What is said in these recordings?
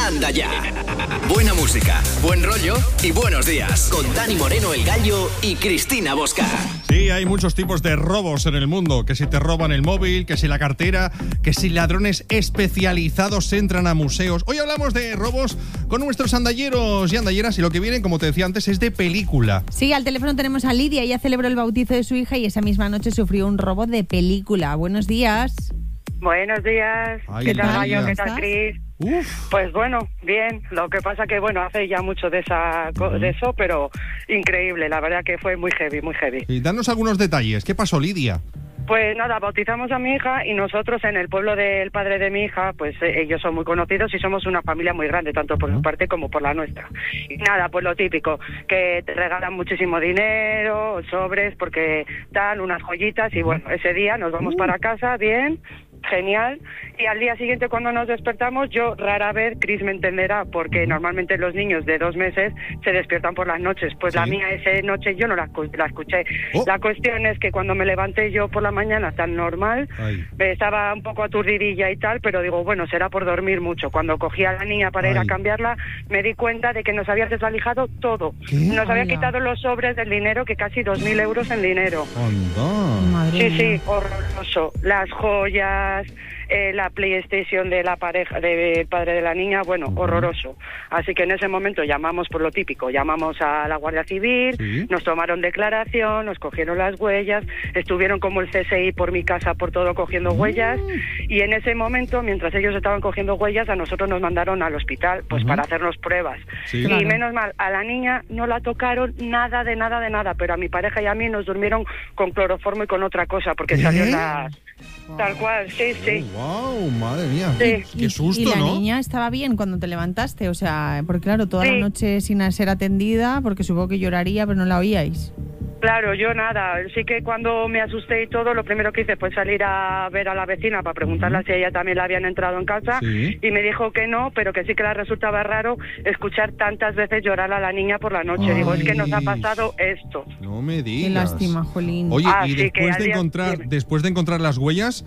Anda Ya. Buena música, buen rollo y buenos días. Con Dani Moreno, El Gallo y Cristina Bosca. Sí, hay muchos tipos de robos en el mundo. Que si te roban el móvil, que si la cartera, que si ladrones especializados entran a museos. Hoy hablamos de robos con nuestros andalleros y andalleras y lo que viene, como te decía antes, es de película. Sí, al teléfono tenemos a Lidia. Ella celebró el bautizo de su hija y esa misma noche sufrió un robo de película. Buenos días. Buenos días. Ay, ¿Qué tal, Lidia. Gallo? ¿Qué tal, Cris? Uf. Pues bueno, bien. Lo que pasa que, bueno, hace ya mucho de eso, pero increíble. La verdad que fue muy heavy, muy heavy. Y danos algunos detalles. ¿Qué pasó, Lidia? Pues nada, bautizamos a mi hija y nosotros en el pueblo del padre de mi hija, pues ellos son muy conocidos y somos una familia muy grande, tanto por su parte como por la nuestra. Y nada, pues lo típico, que te regalan muchísimo dinero, sobres, porque dan unas joyitas y bueno, ese día nos vamos para casa, bien, genial. Y al día siguiente cuando nos despertamos, yo rara vez, Cris me entenderá, porque normalmente los niños de 2 meses se despiertan por las noches. Pues ¿sí? La mía esa noche yo no la escuché. Oh. La cuestión es que cuando me levanté yo por la mañana tan normal, estaba un poco aturdidilla y tal, pero digo, bueno, será por dormir mucho. Cuando cogí a la niña para ir a cambiarla, me di cuenta de que nos había desvalijado todo. ¿Qué? Nos había Hola. quitado los sobres del dinero, que casi 2.000 euros en dinero. Anda. Madre Sí, mía. sí, horroroso. Las joyas, la PlayStation de la pareja, del padre de la niña, bueno, horroroso. Así que en ese momento llamamos por lo típico, llamamos a la Guardia Civil, Sí. nos tomaron declaración, nos cogieron las huellas, estuvieron como el CSI por mi casa, por todo cogiendo huellas, y en ese momento, mientras ellos estaban cogiendo huellas, a nosotros nos mandaron al hospital, pues para hacernos pruebas. Sí. Y Claro. menos mal, a la niña no la tocaron nada, pero a mi pareja y a mí nos durmieron con cloroformo y con otra cosa, porque ¿Qué? salió la... Tal cual, sí, sí. Wow, madre mía. Sí. Qué susto, ¿Y la ¿no? niña estaba bien cuando te levantaste? O sea, porque claro, toda Sí. la noche sin ser atendida, porque supongo que lloraría, pero no la oíais. Claro, yo nada, sí que cuando me asusté y todo, lo primero que hice fue salir a ver a la vecina para preguntarle si a ella también la habían entrado en casa, Sí. y me dijo que no, pero que sí que le resultaba raro escuchar tantas veces llorar a la niña por la noche. Digo, es que nos ha pasado esto. No me digas. Qué lástima, Jolín. Oye, y Así que al día- después de encontrar las huellas,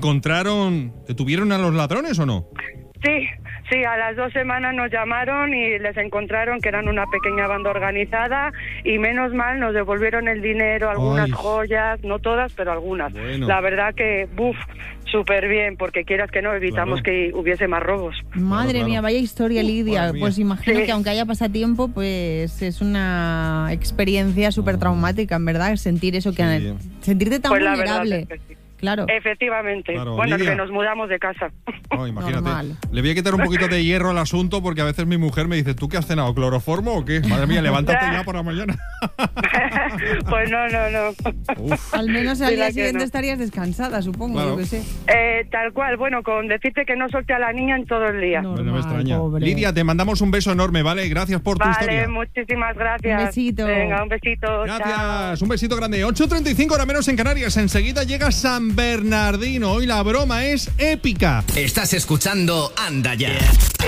¿detuvieron a los ladrones o no? Sí, a las 2 semanas nos llamaron y les encontraron que eran una pequeña banda organizada y menos mal nos devolvieron el dinero, algunas Ay. joyas, no todas, pero algunas. Bueno. La verdad que, súper bien, porque quieras que no, evitamos Claro. que hubiese más robos. Madre claro. mía, vaya historia, Lidia. madre mía. Pues imagino Sí. que aunque haya pasatiempo, pues es una experiencia súper traumática, en verdad, sentir eso, Sí. sentirte tan Pues la verdad vulnerable. es que sí. Claro. Efectivamente. Claro, Bueno, Lidia. que nos mudamos de casa. No, imagínate. Normal. Le voy a quitar un poquito de hierro al asunto porque a veces mi mujer me dice, ¿tú qué has cenado? ¿Cloroformo o qué? Madre mía, levántate ya por la mañana. Pues no. Uf. Al menos al Mira día que siguiente no. estarías descansada, supongo, Claro. yo qué sé. Tal cual, bueno, con decirte que no solté a la niña en todo el día. No. Bueno, me Normal, extraña. pobre. Lidia, te mandamos un beso enorme, ¿vale? Gracias por tu Vale, historia. muchísimas gracias. Un besito. Venga, un besito. Chao. Gracias, un besito grande. 8:35 hora menos en Canarias. Enseguida llega San Bernardino. Hoy la broma es épica. Estás escuchando Anda Ya.